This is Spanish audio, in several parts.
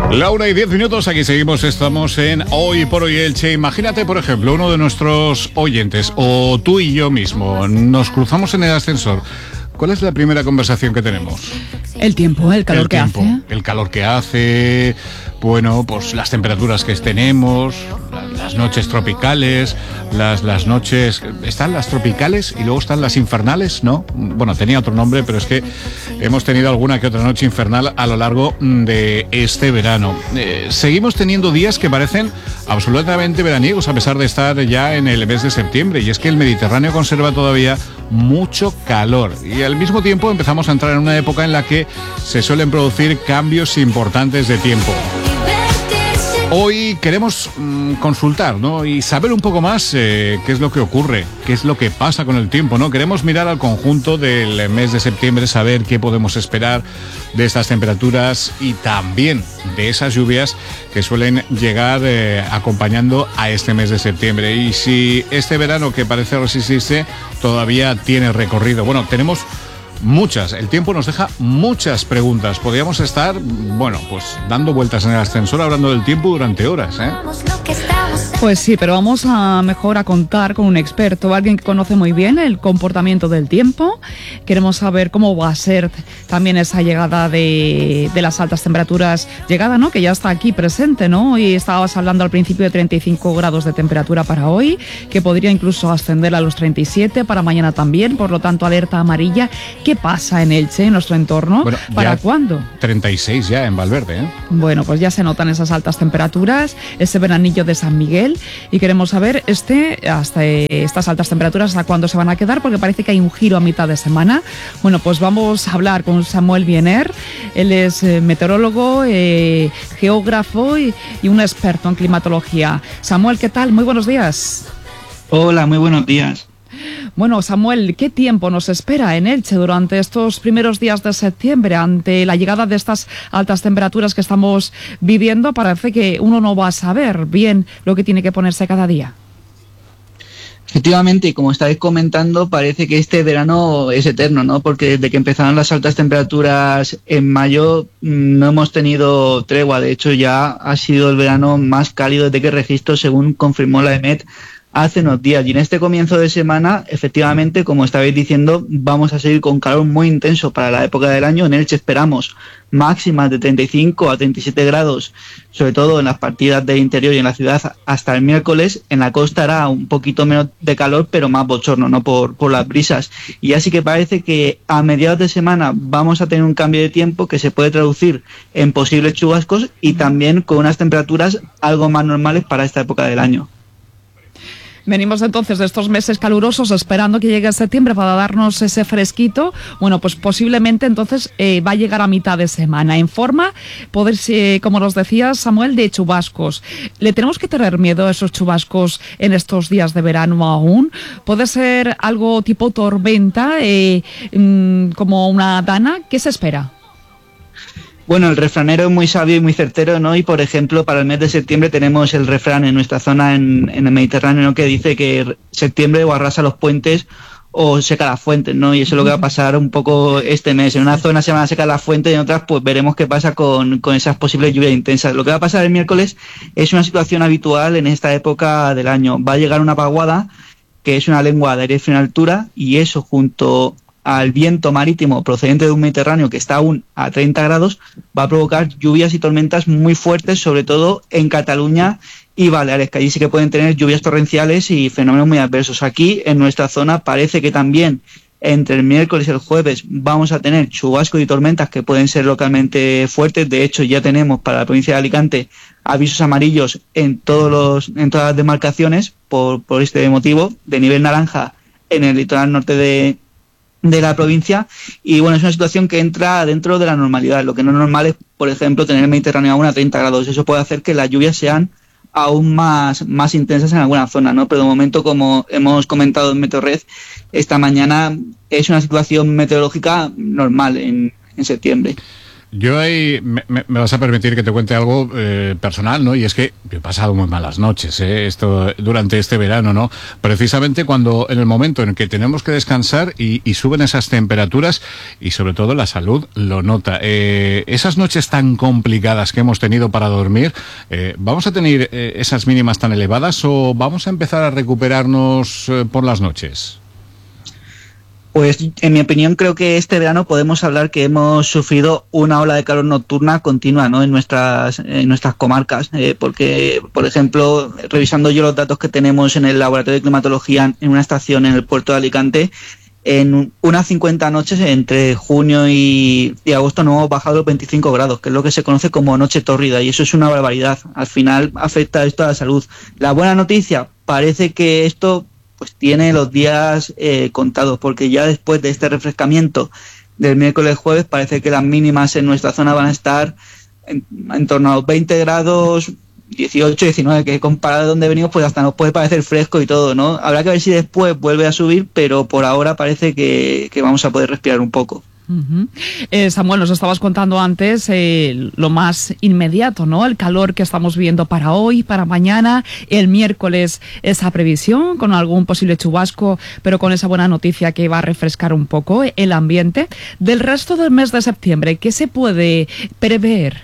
La 1:10, aquí seguimos, estamos en Hoy por Hoy Elche. Imagínate, por ejemplo, uno de nuestros oyentes, o tú y yo mismo, nos cruzamos en el ascensor. ¿Cuál es la primera conversación que tenemos? El tiempo, el calor que hace. El calor que hace, bueno, pues las temperaturas que tenemos, las noches tropicales, las noches... ¿Están las tropicales y luego están las infernales, no? Bueno, tenía otro nombre, pero es que hemos tenido alguna que otra noche infernal a lo largo de este verano. Seguimos teniendo días que parecen absolutamente veraniegos, a pesar de estar ya en el mes de septiembre, y es que el Mediterráneo conserva todavía mucho calor, y al mismo tiempo empezamos a entrar en una época en la que se suelen producir cambios importantes de tiempo. Hoy queremos consultar, ¿no? Y saber un poco más qué es lo que ocurre, qué es lo que pasa con el tiempo, ¿no? Queremos mirar al conjunto del mes de septiembre, saber qué podemos esperar de estas temperaturas y también de esas lluvias que suelen llegar acompañando a este mes de septiembre. Y si este verano, que parece resistirse, todavía tiene recorrido. Bueno, tenemos muchas, el tiempo nos deja muchas preguntas. Podríamos estar, bueno, pues dando vueltas en el ascensor hablando del tiempo durante horas, ¿eh? Pues sí, pero vamos a mejor a contar con un experto, alguien que conoce muy bien el comportamiento del tiempo. Queremos saber cómo va a ser también esa llegada de las altas temperaturas, llegada, ¿no? Que ya está aquí presente, ¿no? Y estabas hablando al principio de 35 grados de temperatura para hoy, que podría incluso ascender a los 37 para mañana también, por lo tanto alerta amarilla. ¿Qué pasa en Elche, en nuestro entorno? Bueno, ¿para cuándo? 36 ya en Valverde, ¿eh? Bueno, pues ya se notan esas altas temperaturas, ese veranillo de San Miguel, y queremos saber hasta estas altas temperaturas hasta cuándo se van a quedar, porque parece que hay un giro a mitad de semana. Bueno, pues vamos a hablar con Samuel Biener. Él es meteorólogo, geógrafo y un experto en climatología. Samuel, ¿qué tal? Muy buenos días. Hola, muy buenos días. Bueno, Samuel, ¿qué tiempo nos espera en Elche durante estos primeros días de septiembre? Ante la llegada de estas altas temperaturas que estamos viviendo, parece que uno no va a saber bien lo que tiene que ponerse cada día. Efectivamente, y como estáis comentando, parece que este verano es eterno, ¿no? Porque desde que empezaron las altas temperaturas en mayo no hemos tenido tregua. De hecho, ya ha sido el verano más cálido desde que registro, según confirmó la EMET hace unos días. Y en este comienzo de semana, efectivamente, como estabais diciendo, vamos a seguir con calor muy intenso para la época del año. En Elche esperamos máximas de 35 a 37 grados, sobre todo en las partidas del interior y en la ciudad, hasta el miércoles. En la costa hará un poquito menos de calor, pero más bochorno, ¿no? Por las brisas. Y así que parece que a mediados de semana vamos a tener un cambio de tiempo que se puede traducir en posibles chubascos y también con unas temperaturas algo más normales para esta época del año. Venimos entonces de estos meses calurosos esperando que llegue septiembre para darnos ese fresquito. Bueno, pues posiblemente entonces va a llegar a mitad de semana en forma, como nos decías, Samuel, de chubascos. ¿Le tenemos que tener miedo a esos chubascos en estos días de verano aún? ¿Puede ser algo tipo tormenta, como una dana? ¿Qué se espera? Bueno, el refranero es muy sabio y muy certero, ¿no? Y, por ejemplo, para el mes de septiembre tenemos el refrán en nuestra zona en el Mediterráneo, ¿no? Que dice que septiembre o arrasa los puentes o seca las fuentes, ¿no? Y eso es lo que va a pasar un poco este mes. En una zona se van a secar las fuentes y en otras pues veremos qué pasa con esas posibles lluvias intensas. Lo que va a pasar el miércoles es una situación habitual en esta época del año. Va a llegar una vaguada, que es una lengua de aire frío en altura, y eso junto al viento marítimo procedente de un Mediterráneo que está aún a 30 grados, va a provocar lluvias y tormentas muy fuertes, sobre todo en Cataluña y Baleares, que allí sí que pueden tener lluvias torrenciales y fenómenos muy adversos. Aquí, en nuestra zona, parece que también entre el miércoles y el jueves vamos a tener chubascos y tormentas que pueden ser localmente fuertes. De hecho, ya tenemos para la provincia de Alicante avisos amarillos en todas las demarcaciones por este motivo, de nivel naranja en el litoral norte de la provincia. Y bueno, es una situación que entra dentro de la normalidad. Lo que no es normal es, por ejemplo, tener el Mediterráneo aún a 30 grados. Eso puede hacer que las lluvias sean aún más intensas en alguna zona, ¿no? Pero de momento, como hemos comentado en Meteorred esta mañana, es una situación meteorológica normal en septiembre. Yo ahí me vas a permitir que te cuente algo personal, ¿no? Y es que yo he pasado muy malas noches, durante este verano, ¿no? Precisamente cuando, en el momento en que tenemos que descansar y suben esas temperaturas y sobre todo la salud lo nota. Esas noches tan complicadas que hemos tenido para dormir, ¿vamos a tener esas mínimas tan elevadas o vamos a empezar a recuperarnos por las noches? Pues en mi opinión creo que este verano podemos hablar que hemos sufrido una ola de calor nocturna continua, ¿no? en nuestras comarcas, porque por ejemplo, revisando yo los datos que tenemos en el laboratorio de climatología en una estación en el puerto de Alicante, en unas 50 noches entre junio y agosto no hemos bajado los 25 grados, que es lo que se conoce como noche tórrida, y eso es una barbaridad. Al final afecta esto a la salud. La buena noticia, parece que esto pues tiene los días contados, porque ya después de este refrescamiento del miércoles jueves parece que las mínimas en nuestra zona van a estar en torno a los 20 grados, 18, 19, que comparado de donde venimos pues hasta nos puede parecer fresco y todo, ¿no? Habrá que ver si después vuelve a subir, pero por ahora parece que vamos a poder respirar un poco. Uh-huh. Samuel, nos estabas contando antes lo más inmediato, ¿no? El calor que estamos viendo para hoy, para mañana, el miércoles, esa previsión con algún posible chubasco, pero con esa buena noticia que va a refrescar un poco el ambiente. Del resto del mes de septiembre, ¿qué se puede prever?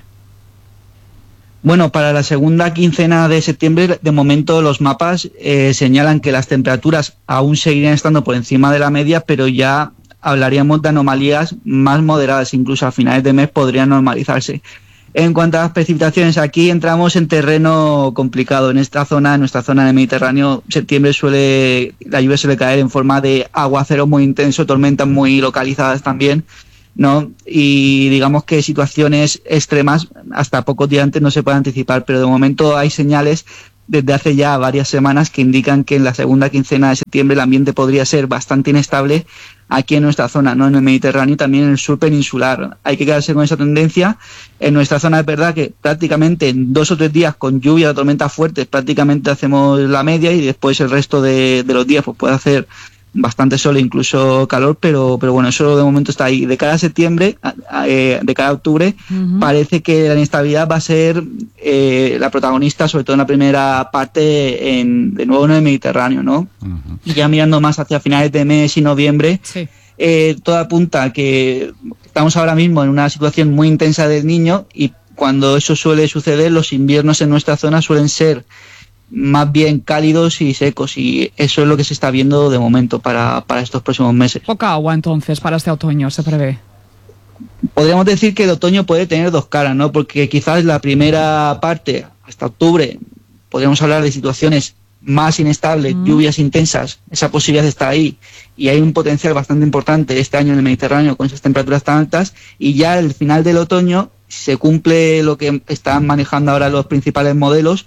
Bueno, para la segunda quincena de septiembre, de momento los mapas señalan que las temperaturas aún seguirían estando por encima de la media, pero ya hablaríamos de anomalías más moderadas, incluso a finales de mes podrían normalizarse. En cuanto a las precipitaciones, aquí entramos en terreno complicado. En nuestra zona del Mediterráneo, septiembre la lluvia suele caer en forma de aguacero muy intenso, tormentas muy localizadas también, ¿no? Y digamos que situaciones extremas hasta pocos días antes no se pueden anticipar, pero de momento hay señales desde hace ya varias semanas que indican que en la segunda quincena de septiembre el ambiente podría ser bastante inestable aquí en nuestra zona, no en el Mediterráneo y también en el sur peninsular. Hay que quedarse con esa tendencia. En nuestra zona es verdad que prácticamente en 2 o 3 días con lluvia o tormentas fuertes prácticamente hacemos la media y después el resto de los días pues puede hacer bastante sol e incluso calor, pero bueno, eso de momento está ahí. De cara a septiembre, de cara a octubre, uh-huh, parece que la inestabilidad va a ser la protagonista, sobre todo en la primera parte, de nuevo en el Mediterráneo, ¿no? Uh-huh. Y ya mirando más hacia finales de mes y noviembre, sí, todo apunta a que estamos ahora mismo en una situación muy intensa del Niño y cuando eso suele suceder, los inviernos en nuestra zona suelen ser más bien cálidos y secos, y eso es lo que se está viendo de momento para estos próximos meses. Poca agua entonces para este otoño se prevé. Podríamos decir que el otoño puede tener 2 caras, ¿no? Porque quizás la primera parte, hasta octubre, podríamos hablar de situaciones más inestables, lluvias intensas, esa posibilidad está ahí, y hay un potencial bastante importante este año en el Mediterráneo con esas temperaturas tan altas, y ya al final del otoño, si se cumple lo que están manejando ahora los principales modelos,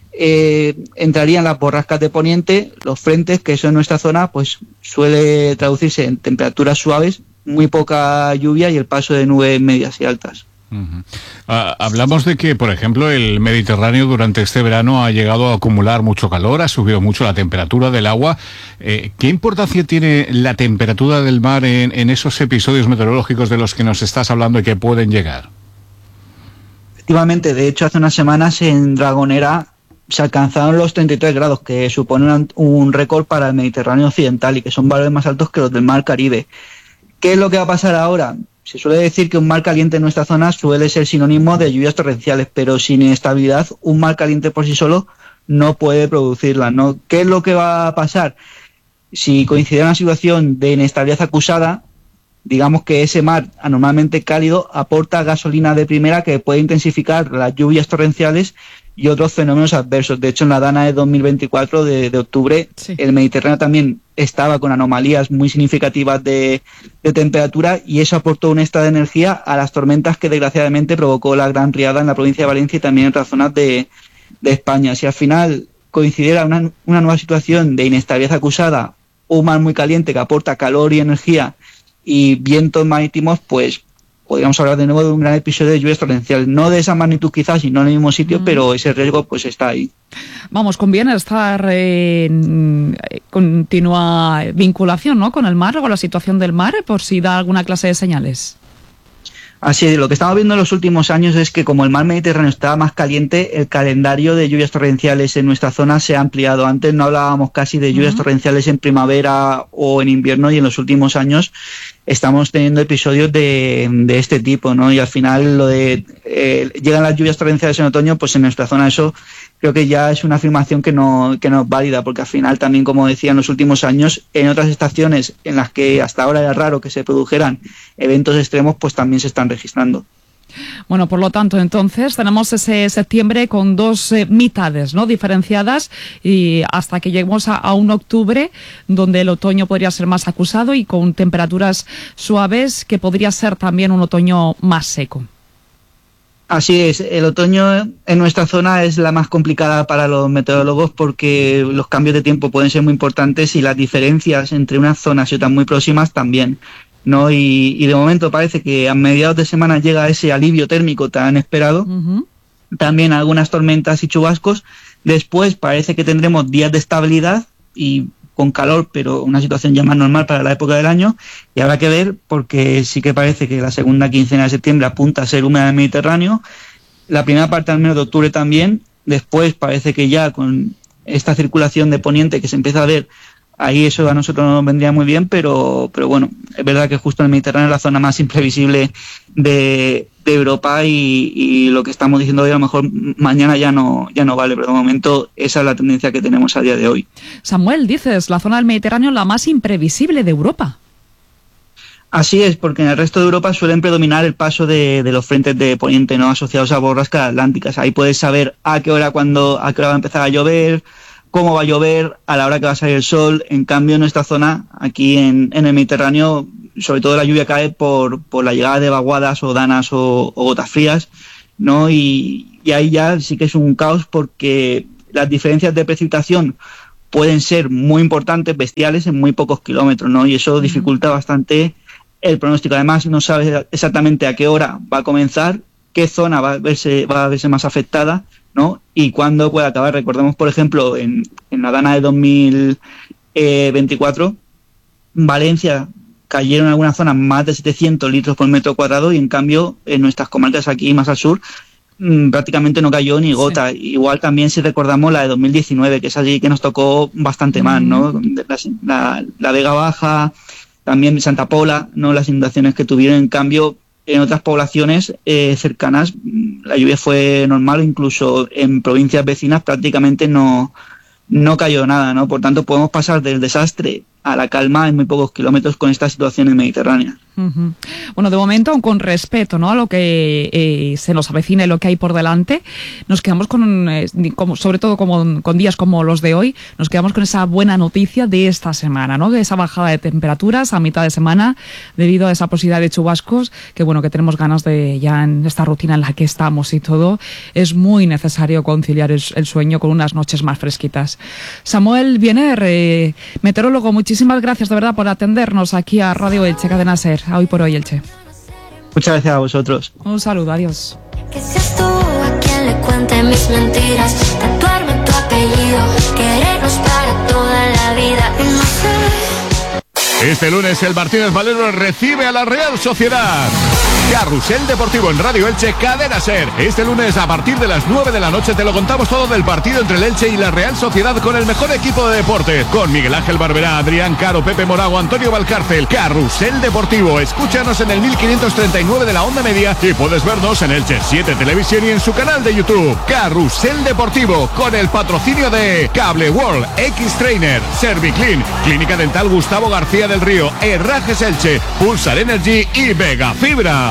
entrarían las borrascas de poniente, los frentes, que eso en nuestra zona pues suele traducirse en temperaturas suaves, muy poca lluvia y el paso de nubes medias y altas. Uh-huh. Hablamos de que, por ejemplo, el Mediterráneo durante este verano ha llegado a acumular mucho calor, ha subido mucho la temperatura del agua. ¿Qué importancia tiene la temperatura del mar en esos episodios meteorológicos de los que nos estás hablando y que pueden llegar? Efectivamente, de hecho hace unas semanas en Dragonera se alcanzaron los 33 grados, que suponen un récord para el Mediterráneo occidental y que son valores más altos que los del mar Caribe. ¿Qué es lo que va a pasar ahora? Se suele decir que un mar caliente en nuestra zona suele ser sinónimo de lluvias torrenciales, pero sin inestabilidad un mar caliente por sí solo no puede producirla, ¿no? ¿Qué es lo que va a pasar? Si coincide una situación de inestabilidad acusada, digamos que ese mar anormalmente cálido aporta gasolina de primera que puede intensificar las lluvias torrenciales y otros fenómenos adversos. De hecho, en la Dana de 2024 de octubre, sí, el Mediterráneo también estaba con anomalías muy significativas de temperatura y eso aportó un extra de energía a las tormentas que desgraciadamente provocó la gran riada en la provincia de Valencia y también en otras zonas de España. Si al final coincidiera una nueva situación de inestabilidad acusada, un mar muy caliente que aporta calor y energía y vientos marítimos, pues podríamos hablar de nuevo de un gran episodio de lluvias torrenciales, no de esa magnitud quizás y no en el mismo sitio, pero ese riesgo pues está ahí. Vamos, conviene estar en continua vinculación, ¿no?, con el mar o con la situación del mar, por si da alguna clase de señales. Así es, lo que estamos viendo en los últimos años es que como el mar Mediterráneo estaba más caliente, el calendario de lluvias torrenciales en nuestra zona se ha ampliado. Antes no hablábamos casi de lluvias torrenciales en primavera o en invierno, y en los últimos años estamos teniendo episodios de este tipo, ¿no? Y al final llegan las lluvias torrenciales en otoño, pues en nuestra zona eso creo que ya es una afirmación que no es válida, porque al final también, como decía, en los últimos años, en otras estaciones en las que hasta ahora era raro que se produjeran eventos extremos, pues también se están registrando. Bueno, por lo tanto, entonces tenemos ese septiembre con dos mitades, ¿no?, diferenciadas, y hasta que lleguemos a un octubre donde el otoño podría ser más acusado y con temperaturas suaves, que podría ser también un otoño más seco. Así es, el otoño en nuestra zona es la más complicada para los meteorólogos porque los cambios de tiempo pueden ser muy importantes y las diferencias entre unas zonas y otras muy próximas también, ¿no? Y de momento parece que a mediados de semana llega ese alivio térmico tan esperado, también algunas tormentas y chubascos. Después parece que tendremos días de estabilidad y con calor, pero una situación ya más normal para la época del año, y habrá que ver porque sí que parece que la segunda quincena de septiembre apunta a ser húmeda en el Mediterráneo, la primera parte al menos de octubre también. Después parece que ya con esta circulación de poniente que se empieza a ver, ahí eso a nosotros nos vendría muy bien, pero bueno, es verdad que justo en el Mediterráneo es la zona más imprevisible de Europa, y lo que estamos diciendo hoy a lo mejor mañana ya no vale, pero de momento esa es la tendencia que tenemos a día de hoy. Samuel, dices, la zona del Mediterráneo la más imprevisible de Europa. Así es, porque en el resto de Europa suelen predominar el paso de los frentes de poniente, ¿no?, asociados a borrascas atlánticas. Ahí puedes saber a qué hora va a empezar a llover, cómo va a llover, a la hora que va a salir el sol. En cambio, en nuestra zona, aquí en el Mediterráneo, sobre todo la lluvia cae por la llegada de vaguadas o danas o gotas frías, ¿no? Y ahí ya sí que es un caos, porque las diferencias de precipitación pueden ser muy importantes, bestiales, en muy pocos kilómetros, ¿no? Y eso dificulta bastante el pronóstico. Además, no sabes exactamente a qué hora va a comenzar, qué zona va a verse más afectada, ¿no? Y cuándo puede acabar. Recordemos, por ejemplo, en la dana de 2024, Valencia cayeron en algunas zonas más de 700 litros por metro cuadrado, y en cambio en nuestras comarcas aquí más al sur prácticamente no cayó ni gota. Sí. Igual también si recordamos la de 2019, que es allí que nos tocó bastante mal, ¿no? La Vega Baja, también Santa Pola, ¿no?, las inundaciones que tuvieron. En cambio, en otras poblaciones cercanas la lluvia fue normal, incluso en provincias vecinas prácticamente no cayó nada, ¿no? Por tanto, podemos pasar del desastre a la calma en muy pocos kilómetros con esta situación en Mediterránea. Bueno, de momento, aun con respeto, ¿no?, a lo que se nos avecina y lo que hay por delante, nos quedamos sobre todo con días como los de hoy, nos quedamos con esa buena noticia de esta semana, ¿no?, de esa bajada de temperaturas a mitad de semana debido a esa posibilidad de chubascos, que bueno, que tenemos ganas de, ya en esta rutina en la que estamos y todo, es muy necesario conciliar el sueño con unas noches más fresquitas. Samuel Biener, meteorólogo, muchísimas gracias de verdad por atendernos aquí a Radio Elche, Cadena Ser. Hoy por hoy, Elche. Muchas gracias a vosotros. Un saludo, adiós. Que seas tú a quien le cuente mis mentiras, tatuarme tu apellido, querernos para toda la vida. Y no sé. Este lunes el Martínez Valero recibe a la Real Sociedad. Carrusel Deportivo en Radio Elche, Cadena Ser. Este lunes a partir de las 9 de la noche te lo contamos todo del partido entre el Elche y la Real Sociedad con el mejor equipo de deportes. Con Miguel Ángel Barberá, Adrián Caro, Pepe Morago, Antonio Valcárcel. Carrusel Deportivo. Escúchanos en el 1539 de la onda media y puedes vernos en Elche 7 Televisión y en su canal de YouTube. Carrusel Deportivo con el patrocinio de Cable World, X-Trainer, Serviclean, Clínica Dental Gustavo García del Río, Herrajes Elche, Pulsar Energy y Vega Fibra.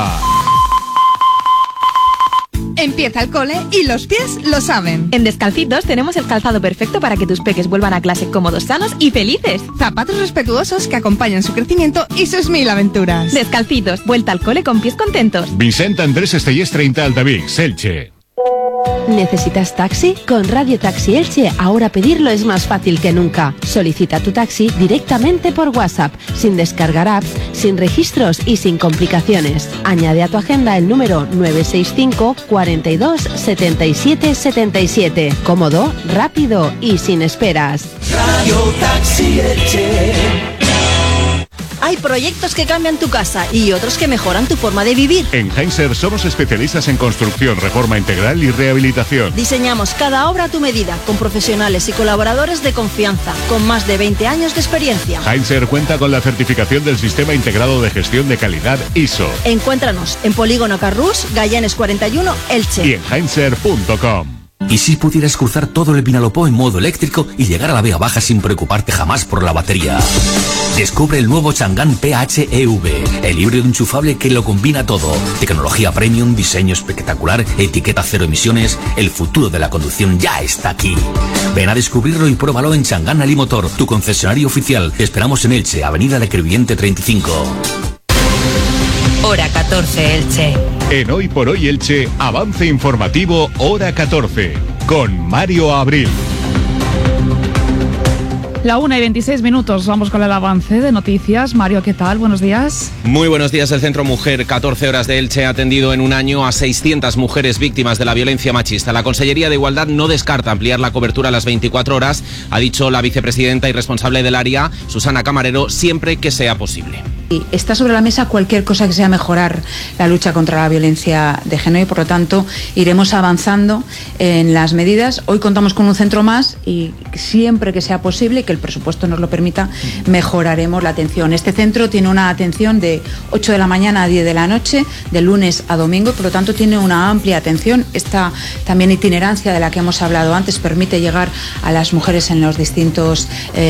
Empieza el cole y los pies lo saben. En Descalcitos tenemos el calzado perfecto para que tus peques vuelvan a clase cómodos, sanos y felices. Zapatos respetuosos que acompañan su crecimiento y sus 1000 aventuras. Descalcitos, vuelta al cole con pies contentos. Vicente Andrés Estellés 30 Altavix, Elche. ¿Necesitas taxi? Con Radio Taxi Elche ahora pedirlo es más fácil que nunca. Solicita tu taxi directamente por WhatsApp, sin descargar app, sin registros y sin complicaciones. Añade a tu agenda el número 965 42 77 77. Cómodo, rápido y sin esperas. Radio Taxi Elche. Hay proyectos que cambian tu casa y otros que mejoran tu forma de vivir. En Heinzer somos especialistas en construcción, reforma integral y rehabilitación. Diseñamos cada obra a tu medida, con profesionales y colaboradores de confianza, con más de 20 años de experiencia. Heinzer cuenta con la certificación del Sistema Integrado de Gestión de Calidad ISO. Encuéntranos en Polígono Carrús, Gallanes 41, Elche. Y en heinzer.com. ¿Y si pudieras cruzar todo el Vinalopó en modo eléctrico y llegar a la Vega Baja sin preocuparte jamás por la batería? Descubre el nuevo Chang'an PHEV, el híbrido enchufable que lo combina todo. Tecnología premium, diseño espectacular, etiqueta cero emisiones. El futuro de la conducción ya está aquí. Ven a descubrirlo y pruébalo en Chang'an Alimotor, tu concesionario oficial. Te esperamos en Elche, Avenida de Crevillente 35. Hora 14 Elche. En Hoy por Hoy Elche, avance informativo Hora 14, con Mario Abril. La 1:26, vamos con el avance de noticias. Mario, ¿qué tal? Buenos días. Muy buenos días. El Centro Mujer 14 Horas de Elche ha atendido en un año a 600 mujeres víctimas de la violencia machista. La Consellería de Igualdad no descarta ampliar la cobertura a las 24 horas, ha dicho la vicepresidenta y responsable del área, Susana Camarero, siempre que sea posible. Está sobre la mesa cualquier cosa que sea mejorar la lucha contra la violencia de género y, por lo tanto, iremos avanzando en las medidas. Hoy contamos con un centro más y siempre que sea posible, que el presupuesto nos lo permita, mejoraremos la atención. Este centro tiene una atención de 8 de la mañana a 10 de la noche, de lunes a domingo, y por lo tanto tiene una amplia atención. Esta también itinerancia de la que hemos hablado antes permite llegar a las mujeres en los distintos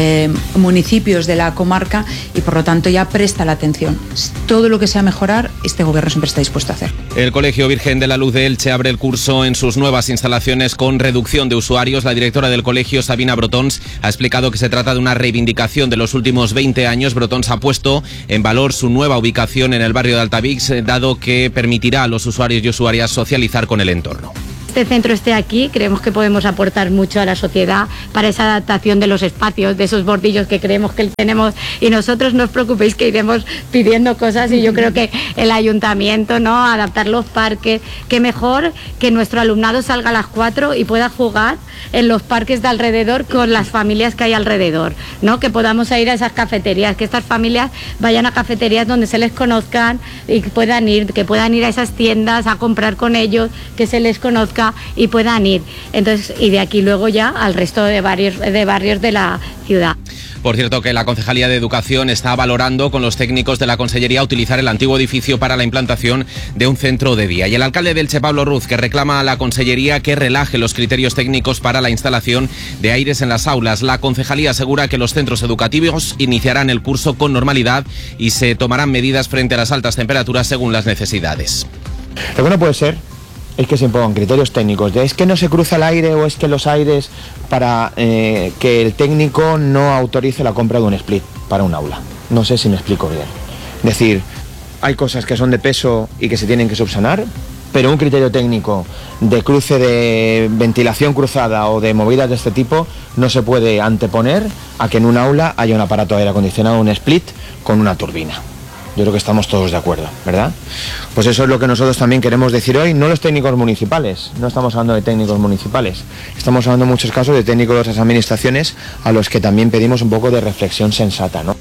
municipios de la comarca y, por lo tanto, ya presta la atención. Todo lo que sea mejorar, este gobierno siempre está dispuesto a hacer. El Colegio Virgen de la Luz de Elche abre el curso en sus nuevas instalaciones con reducción de usuarios. La directora del colegio, Sabina Brotons, ha explicado que se trata de una reivindicación de los últimos 20 años. Brotons ha puesto en valor su nueva ubicación en el barrio de Altavix, dado que permitirá a los usuarios y usuarias socializar con el entorno. Este centro esté aquí, creemos que podemos aportar mucho a la sociedad para esa adaptación de los espacios, de esos bordillos que creemos que tenemos, y nosotros no os preocupéis que iremos pidiendo cosas, y yo creo que el ayuntamiento, ¿no?, adaptar los parques, que mejor que nuestro alumnado salga a las 4 y pueda jugar en los parques de alrededor con las familias que hay alrededor, ¿no?, que podamos ir a esas cafeterías, que estas familias vayan a cafeterías donde se les conozcan y que puedan ir a esas tiendas a comprar con ellos, que se les conozca y puedan ir. Entonces, y de aquí luego ya al resto de barrios de la ciudad. Por cierto, que la Concejalía de Educación está valorando con los técnicos de la Consellería utilizar el antiguo edificio para la implantación de un centro de día. Y el alcalde de Elche, Pablo Ruz, que reclama a la Consellería que relaje los criterios técnicos para la instalación de aires en las aulas. La Concejalía asegura que los centros educativos iniciarán el curso con normalidad y se tomarán medidas frente a las altas temperaturas según las necesidades. Lo que no puede ser es que se impongan criterios técnicos de es que no se cruza el aire o es que los aires, para que el técnico no autorice la compra de un split para un aula. No sé si me explico bien. Es decir, hay cosas que son de peso y que se tienen que subsanar, pero un criterio técnico de cruce de ventilación cruzada o de movidas de este tipo no se puede anteponer a que en un aula haya un aparato de aire acondicionado, un split con una turbina. Yo creo que estamos todos de acuerdo, ¿verdad? Pues eso es lo que nosotros también queremos decir hoy, no los técnicos municipales, no estamos hablando de técnicos municipales, estamos hablando en muchos casos de técnicos de otras administraciones a los que también pedimos un poco de reflexión sensata, ¿no?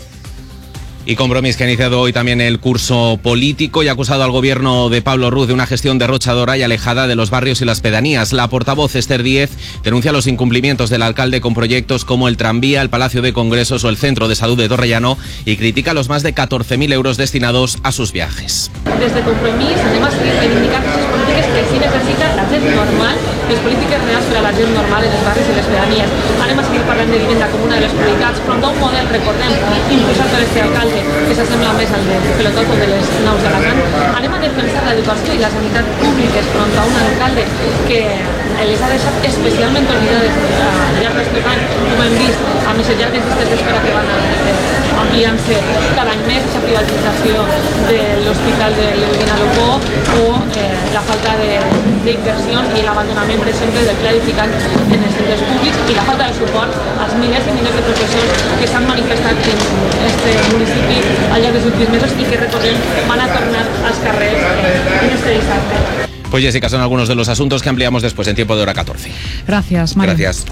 Y Compromís, que ha iniciado hoy también el curso político y ha acusado al gobierno de Pablo Ruz de una gestión derrochadora y alejada de los barrios y las pedanías. La portavoz Esther Díez denuncia los incumplimientos del alcalde con proyectos como el tranvía, el Palacio de Congresos o el Centro de Salud de Torrellano y critica los más de 14.000 euros destinados a sus viajes. Des de Compromís anem a seguir reivindicant les polítiques que sí necessita la gent normal, les polítiques reals per a la gent normal en els barris i les pedanies. Anem a seguir parlant de vivenda com una de les prioritats, però d'un model, recordem, impulsat per este alcalde, que s'assembla més al de pelotazo de les naus d'Alacant. Anem a defensar l'educació i la sanitat públiques front a un alcalde que les ha deixat especialment oblidades al llarg d'aquest any, com hem vist, amb les llargues llistes d'espera que van ampliant-se cada any més, la privatització de l'Hospital del Vinalopó o la falta d'inversió i l'abandonament, per exemple, del pla edificant en els centres públics i la falta de suport als milers i milers de professors que s'han manifestat en este municipi al llarg dels últims mesos i que, recordem, van a tornar als carrers en este dissabte. Pues Jessica, son algunos de los asuntos que ampliamos después en Tiempo de Hora 14. Gracias, Mario. Gracias.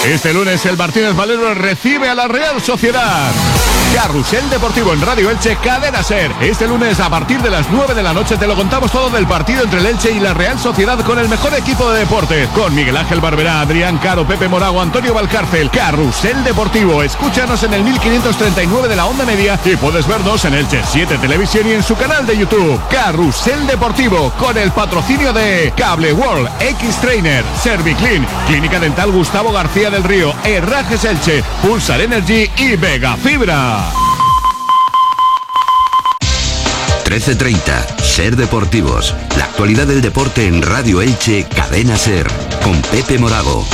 Este lunes el Martínez Valero recibe a la Real Sociedad. Carrusel Deportivo en Radio Elche, Cadena SER. Este lunes a partir de las 9 de la noche te lo contamos todo del partido entre el Elche y la Real Sociedad con el mejor equipo de deportes. Con Miguel Ángel Barberá, Adrián Caro, Pepe Morago, Antonio Valcárcel. Carrusel Deportivo. Escúchanos en el 1539 de la onda media y puedes vernos en Elche 7 Televisión y en su canal de YouTube. Carrusel Deportivo con el patrocinio de Cable World, X-Trainer, Serviclean, Clínica Dental Gustavo García del Río, Herrajes Elche, Pulsar Energy y Vega Fibra. 13:30, SER Deportivos. La actualidad del deporte en Radio Elche, Cadena SER, con Pepe Morago.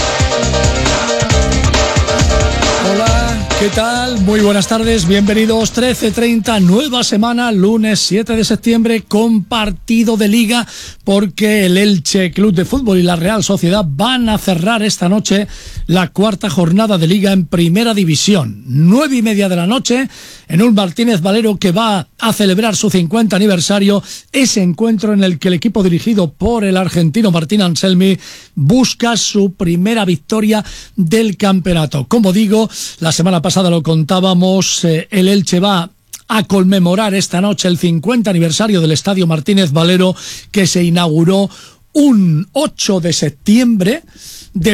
Hola, ¿qué tal? Muy buenas tardes, bienvenidos. 13:30, nueva semana, lunes 7 de septiembre, con partido de Liga, porque el Elche Club de Fútbol y la Real Sociedad van a cerrar esta noche la cuarta jornada de Liga en Primera División. 9:30 de la noche, en un Martínez Valero que va a celebrar su 50 aniversario, ese encuentro en el que el equipo dirigido por el argentino Martín Anselmi busca su primera victoria del campeonato. Como digo, la semana pasada lo contábamos, el Elche va a conmemorar esta noche el 50 aniversario del Estadio Martínez Valero, que se inauguró un 8 de septiembre de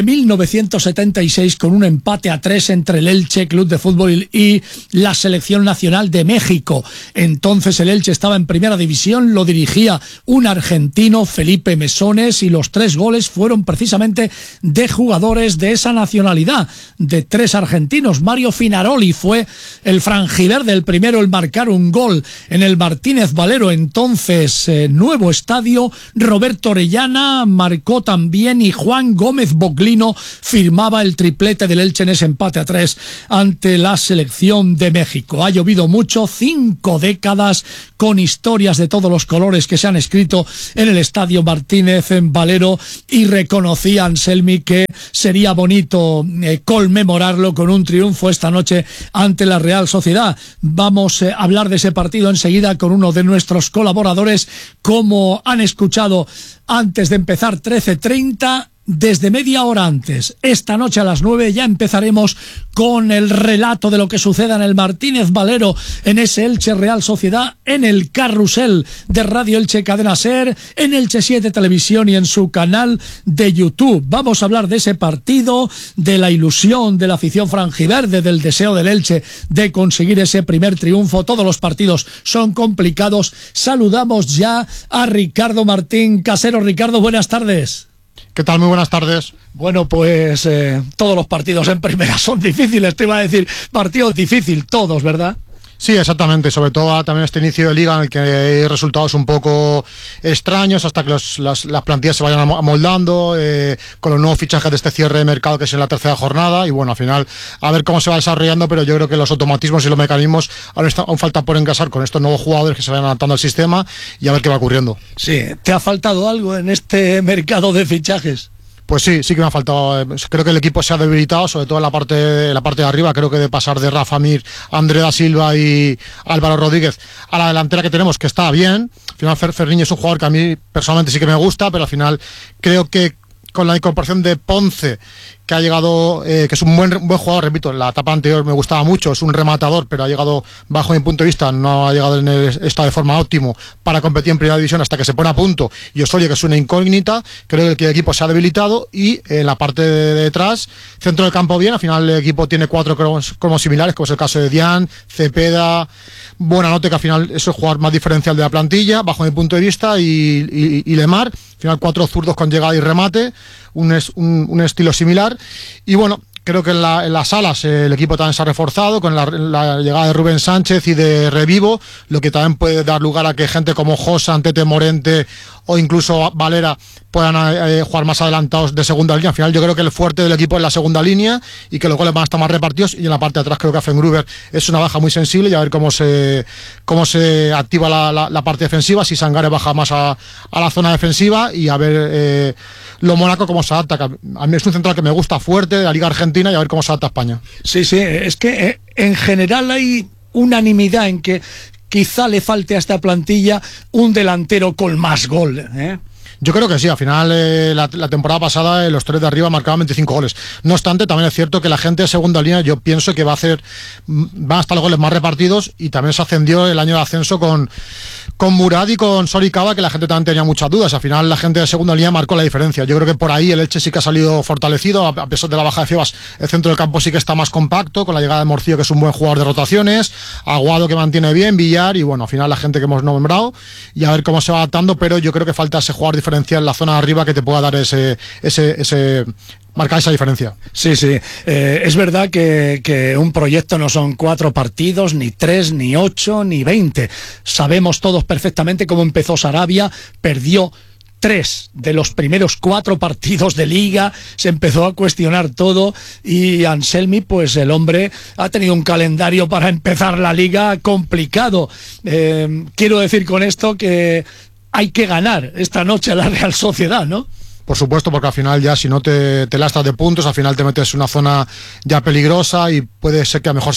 1976 con un empate a 3 entre el Elche Club de Fútbol y la Selección Nacional de México. Entonces el Elche estaba en Primera División, lo dirigía un argentino, Felipe Mesones, y los 3 goles fueron precisamente de jugadores de esa nacionalidad, de 3 argentinos. Mario Finaroli fue el franjiverde, el primero en marcar un gol en el Martínez Valero, entonces nuevo estadio. Roberto Orellana marcó también y Juan Gómez Boglino firmaba el triplete del Elche en ese empate a 3 ante la Selección de México. Ha llovido mucho, 5 décadas con historias de todos los colores que se han escrito en el Estadio Martínez Valero, y reconocía Anselmi que sería bonito conmemorarlo con un triunfo esta noche ante la Real Sociedad. Vamos a hablar de ese partido enseguida con uno de nuestros colaboradores, como han escuchado antes de empezar 13:30. Desde media hora antes, esta noche a las 9, ya empezaremos con el relato de lo que suceda en el Martínez Valero, en ese Elche Real Sociedad, en el carrusel de Radio Elche Cadena SER, en Elche 7 Televisión y en su canal de YouTube. Vamos a hablar de ese partido, de la ilusión de la afición franjiverde, del deseo del Elche de conseguir ese primer triunfo. Todos los partidos son complicados. Saludamos ya a Ricardo Martín Casero. Ricardo, buenas tardes. ¿Qué tal? Muy buenas tardes. Bueno, pues todos los partidos en primera son difíciles, te iba a decir, partido difícil, todos, ¿verdad? Sí, exactamente, sobre todo también este inicio de liga en el que hay resultados un poco extraños hasta que las plantillas se vayan amoldando, con los nuevos fichajes de este cierre de mercado que es en la tercera jornada, y bueno, al final a ver cómo se va desarrollando, pero yo creo que los automatismos y los mecanismos aún falta por engrasar con estos nuevos jugadores que se vayan adaptando al sistema y a ver qué va ocurriendo. Sí, ¿te ha faltado algo en este mercado de fichajes? Pues sí que me ha faltado. Creo que el equipo se ha debilitado, sobre todo en la parte de arriba. Creo que de pasar de Rafa Mir, André da Silva y Álvaro Rodríguez a la delantera que tenemos, que está bien. Al final Ferriño es un jugador que a mí personalmente sí que me gusta, pero al final creo que con la incorporación de Ponce, que ha llegado, que es un buen jugador, repito, en la etapa anterior me gustaba mucho, es un rematador, pero ha llegado, bajo mi punto de vista, no ha llegado en el estado de forma óptimo para competir en Primera División hasta que se pone a punto, y Osorio, que es una incógnita. Creo que el equipo se ha debilitado, y en la parte de detrás, centro del campo bien. Al final el equipo tiene 4 cromos similares, como es el caso de Dian, Cepeda, Buenanote, que al final es el jugador más diferencial de la plantilla, bajo mi punto de vista, y Lemar. Al final 4 zurdos con llegada y remate, un estilo similar. Y bueno, creo que en las alas el equipo también se ha reforzado con la llegada de Rubén Sánchez y de Revivo, lo que también puede dar lugar a que gente como Josa, Antete Morente o incluso Valera puedan jugar más adelantados de segunda línea. Al final yo creo que el fuerte del equipo es la segunda línea y que los goles van a estar más repartidos, y en la parte de atrás creo que Affengruber es una baja muy sensible, y a ver cómo se activa la parte defensiva, si Sangare baja más a la zona defensiva, y a ver lo Mónaco cómo se adapta. A mí es un central que me gusta, fuerte, de la Liga Argentina, y a ver cómo se adapta a España. Sí, es que en general hay unanimidad en que quizá le falte a esta plantilla un delantero con más gol, ¿eh? Yo creo que sí, al final la temporada pasada los 3 de arriba marcaban 25 goles. No obstante, también es cierto que la gente de segunda línea yo pienso que van a estar los goles más repartidos, y también se ascendió el año de ascenso con Murad y con Soricaba, que la gente también tenía muchas dudas. Al final la gente de segunda línea marcó la diferencia. Yo creo que por ahí el Elche sí que ha salido fortalecido, a pesar de la baja de Febas. El centro del campo sí que está más compacto, con la llegada de Morcillo, que es un buen jugador de rotaciones, Aguado, que mantiene bien, Villar, y bueno, al final la gente que hemos nombrado, y a ver cómo se va adaptando, pero yo creo que falta ese jugador diferencial en la zona de arriba que te pueda dar marcar esa diferencia. Sí, es verdad que un proyecto no son 4 partidos, ni 3, ni 8, ni 20. Sabemos todos perfectamente cómo empezó Sarabia, perdió 3 de los primeros 4 partidos de Liga, se empezó a cuestionar todo, y Anselmi, pues el hombre ha tenido un calendario para empezar la Liga complicado. Quiero decir con esto que hay que ganar esta noche a la Real Sociedad, ¿no? Por supuesto, porque al final ya si no te lastras de puntos, al final te metes en una zona ya peligrosa, y puede ser que a lo mejor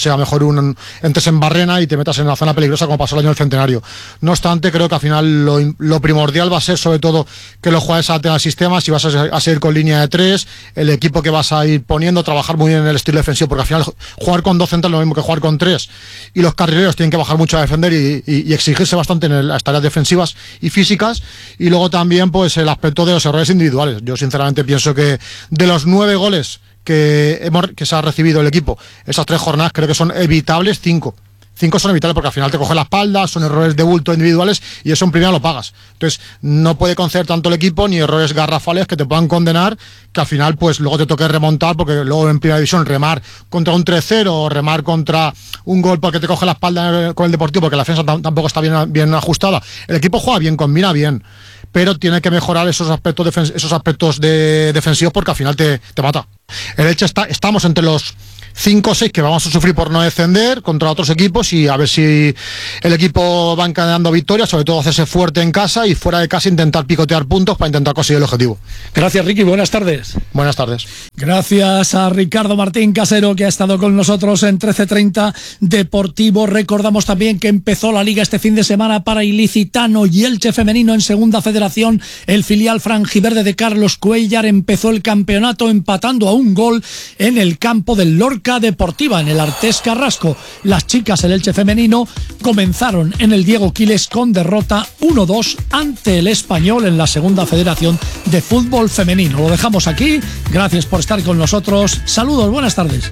entres en barrena y te metas en una zona peligrosa, como pasó el año del centenario. No obstante, creo que al final lo primordial va a ser sobre todo que los jugadores adapten al sistema, si vas a seguir con línea de 3, el equipo que vas a ir poniendo, trabajar muy bien en el estilo defensivo, porque al final jugar con 2 centrales es lo mismo que jugar con 3, y los carrileros tienen que bajar mucho a defender y exigirse bastante en las tareas defensivas y físicas, y luego también pues el aspecto de los errores individuales. Yo sinceramente pienso que de los 9 goles que se ha recibido el equipo esas 3 jornadas, creo que son evitables 5. 5 son evitables, porque al final te coge la espalda, son errores de bulto individuales, y eso en primera lo pagas. Entonces no puede conceder tanto el equipo ni errores garrafales que te puedan condenar, que al final pues luego te toque remontar, porque luego en primera división remar contra un 3-0 o remar contra un gol porque te coge la espalda con el Deportivo, porque la defensa tampoco está bien ajustada. El equipo juega bien, combina bien, pero tiene que mejorar esos aspectos defensivos, porque al final te mata. El Elche estamos entre los 5 o 6 que vamos a sufrir por no descender contra otros equipos, y a ver si el equipo va encadenando victorias, sobre todo hacerse fuerte en casa, y fuera de casa intentar picotear puntos para intentar conseguir el objetivo. Gracias, Ricky, buenas tardes. Buenas tardes. Gracias a Ricardo Martín Casero, que ha estado con nosotros en 13:30 Deportivo. Recordamos también que empezó la Liga este fin de semana para Ilicitano y Elche femenino en Segunda Federación. El filial franjiverde de Carlos Cuéllar empezó el campeonato empatando a 1 gol en el campo del Lorca Deportiva, en el Artés Carrasco. Las chicas, el Elche femenino, comenzaron en el Diego Quiles con derrota 1-2 ante el Español en la Segunda Federación de Fútbol Femenino. Lo dejamos aquí, gracias por estar con nosotros, saludos, buenas tardes.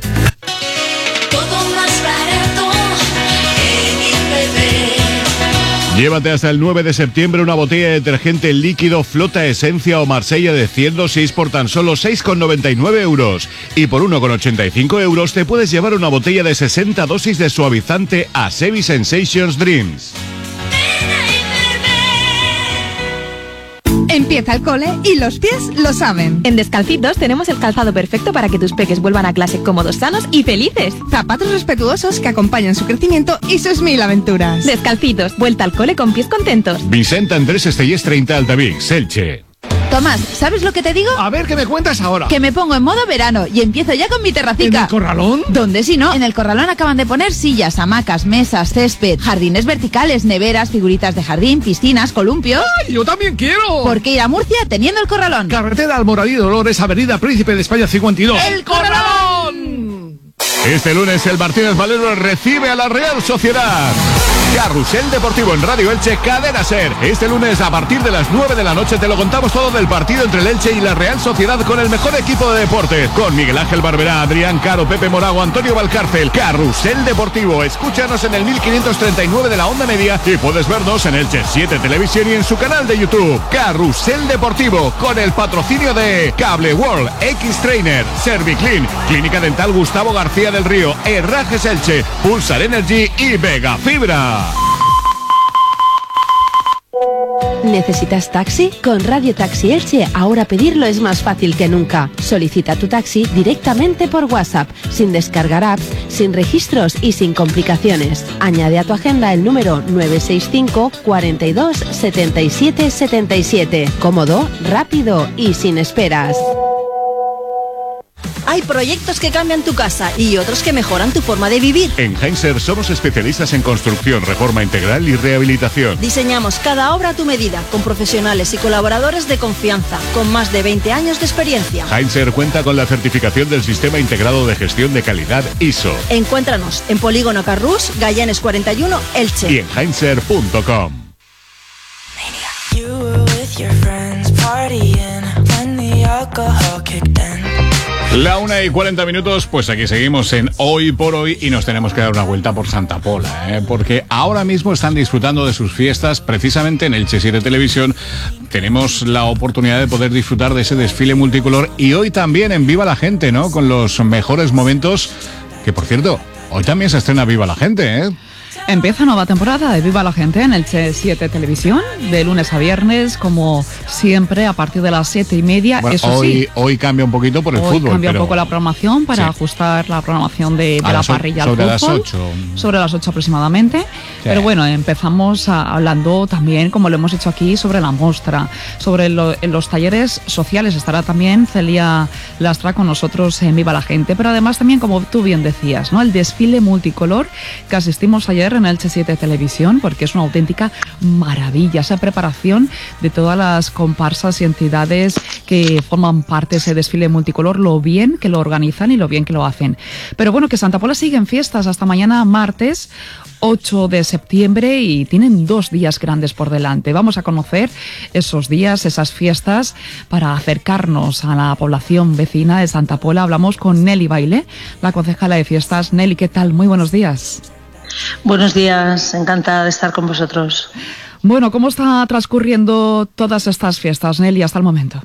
Llévate hasta el 9 de septiembre una botella de detergente líquido Flota Esencia o Marsella de 100 dosis por tan solo 6,99 euros. Y por 1,85 euros te puedes llevar una botella de 60 dosis de suavizante Asevi Sensations Dreams. Empieza el cole y los pies lo saben. En Descalcitos tenemos el calzado perfecto para que tus peques vuelvan a clase cómodos, sanos y felices. Zapatos respetuosos que acompañan su crecimiento y sus 1000 aventuras. Descalcitos, vuelta al cole con pies contentos. Vicente Andrés Estellés 30 Altavix, Elche. Tomás, ¿sabes lo que te digo? A ver, ¿qué me cuentas ahora? Que me pongo en modo verano y empiezo ya con mi terracica. ¿En el corralón? ¿Dónde si no? En el corralón acaban de poner sillas, hamacas, mesas, césped, jardines verticales, neveras, figuritas de jardín, piscinas, columpios. ¡Ay, yo también quiero! ¿Por qué ir a Murcia teniendo el corralón? Carretera Almoradí Dolores, Avenida Príncipe de España 52. ¡El corralón! Este lunes el Martínez Valero recibe a la Real Sociedad. Carrusel Deportivo en Radio Elche, Cadena Ser. Este lunes a partir de las 9 de la noche te lo contamos todo del partido entre el Elche y la Real Sociedad con el mejor equipo de deportes. Con Miguel Ángel Barberá, Adrián Caro, Pepe Morago, Antonio Valcárcel. Carrusel Deportivo. Escúchanos en el 1539 de la onda media y puedes vernos en Elche 7 Televisión y en su canal de YouTube. Carrusel Deportivo con el patrocinio de Cable World, X-Trainer, Serviclean, Clínica Dental Gustavo García del Río, Herrajes Elche, Pulsar Energy y Vega Fibra. ¿Necesitas taxi? Con Radio Taxi Elche ahora pedirlo es más fácil que nunca. Solicita tu taxi directamente por WhatsApp, sin descargar apps, sin registros y sin complicaciones. Añade a tu agenda el número 965 42 77 77. Cómodo, rápido y sin esperas. Hay proyectos que cambian tu casa y otros que mejoran tu forma de vivir. En Heinzer somos especialistas en construcción, reforma integral y rehabilitación. Diseñamos cada obra a tu medida, con profesionales y colaboradores de confianza, con más de 20 años de experiencia. Heinzer cuenta con la certificación del Sistema Integrado de Gestión de Calidad ISO. Encuéntranos en Polígono Carrús, Gallanes 41, Elche. Y en heinzer.com. La 1:40, pues aquí seguimos en Hoy por Hoy y nos tenemos que dar una vuelta por Santa Pola, porque ahora mismo están disfrutando de sus fiestas precisamente en Elche 7 Televisión. Tenemos la oportunidad de poder disfrutar de ese desfile multicolor y hoy también en Viva la Gente, ¿no? Con los mejores momentos, que por cierto, hoy también se estrena Viva la Gente, ¿eh? Empieza nueva temporada de Viva la Gente en Elche 7 Televisión, de lunes a viernes, como siempre, a partir de las 7:30. Bueno, eso sí, hoy cambia un poquito por el hoy fútbol. Cambia pero... un poco la programación para ajustar la programación de la parrilla al fútbol. Sobre las 8 aproximadamente. Sí. Pero bueno, empezamos hablando también, como lo hemos hecho aquí, sobre la muestra, sobre los talleres sociales. Estará también Celia Lastra con nosotros en Viva la Gente. Pero además también, como tú bien decías, ¿no? El desfile multicolor que asistimos ayer en Elche 7 Televisión, porque es una auténtica maravilla esa preparación de todas las comparsas y entidades que forman parte de ese desfile multicolor, lo bien que lo organizan y lo bien que lo hacen. Pero bueno, que Santa Pola sigue en fiestas hasta mañana martes 8 de septiembre y tienen 2 días grandes por delante. Vamos a conocer esos días, esas fiestas, para acercarnos a la población vecina de Santa Pola. Hablamos con Nelly Baile, la concejala de fiestas. Nelly, ¿qué tal? Muy buenos días. Buenos días, encantada de estar con vosotros. Bueno, ¿cómo está transcurriendo todas estas fiestas, Nelly, hasta el momento?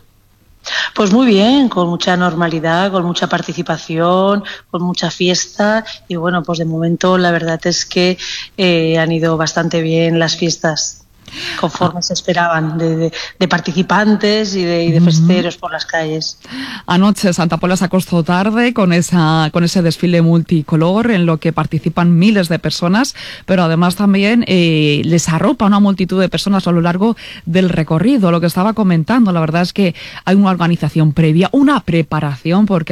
Pues muy bien, con mucha normalidad, con mucha participación, con mucha fiesta y bueno, pues de momento la verdad es que han ido bastante bien las fiestas, conforme se esperaban, de participantes y de festeros por las calles. Anoche Santa Pola se acostó tarde con ese desfile multicolor en lo que participan miles de personas, pero además también les arropa una multitud de personas a lo largo del recorrido. Lo que estaba comentando, la verdad es que hay una organización previa, una preparación, porque